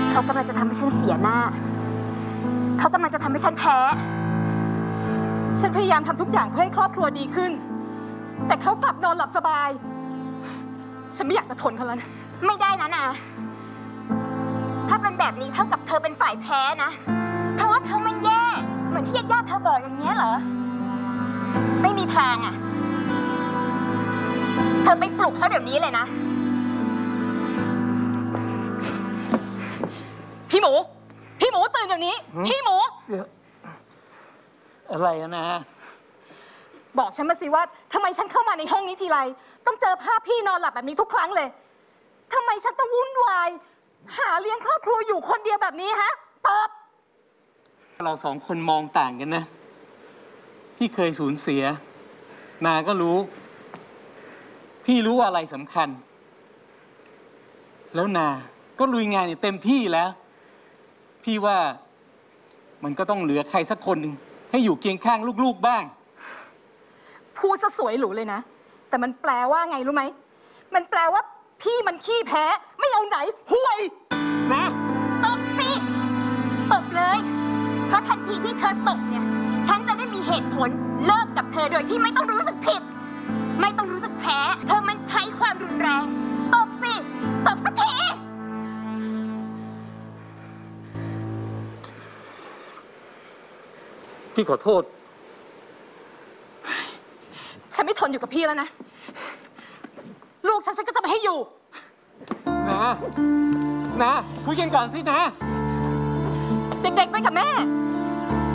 เขากำลังจะทำให้ฉันเสียหน้าเขากำลังจะทำให้ฉันแพ้ฉันพยายามทำทุกอย่างเพื่อให้ครอบครัวดีขึ้นแต่เขากลับนอนหลับสบายฉันไม่อยากจะทนเขาแล้วนะไม่ได้นะนาถ้าเป็นแบบนี้เท่ากับเธอเป็นฝ่ายแพ้นะเพราะว่าเธอมันแย่เหมือนที่ญาติเธอบอกอย่างนี้เหรอไม่มีทางอ่ะเธอไปปลุกเขาเดี๋ยวนี้เลยนะพี่หมูตื่นเดี๋ยวนี้พี่หมูอะไรนะบอกฉันมาสิว่าทำไมฉันเข้ามาในห้องนี้ทีไรต้องเจอภาพพี่นอนหลับแบบนี้ทุกครั้งเลยทำไมฉันต้องวุ่นวายหาเลี้ยงครอบครัวอยู่คนเดียวแบบนี้ฮะตอบเราสองคนมองต่างกันนะพี่เคยสูญเสียนาก็รู้พี่รู้ว่าอะไรสำคัญแล้วนาก็ลุยงานอย่างเต็มที่แล้วพี่ว่ามันก็ต้องเหลือใครสักคนหนึ่งให้อยู่เคียงข้างลูกๆบ้างพูดซะสวยหรูเลยนะแต่มันแปลว่าไงรู้ไหมมันแปลว่าพี่มันขี้แพ้ไม่เอาไหนห่วยนะตบสิตบเลยเพราะทันทีที่เธอตบเนี่ยฉันจะได้มีเหตุผลเลิกกับเธอโดยที่ไม่ต้องรู้สึกผิดไม่ต้องรู้สึกแพ้เธอมันใช้ความรุนแรงตบสิตบสักทีพี่ขอโทษฉันไม่ทนอยู่กับพี่แล้วนะลูกฉันก็จะไม่ให้อยู่นะคุยกันก่อนสินะเด็กๆไปกับแม่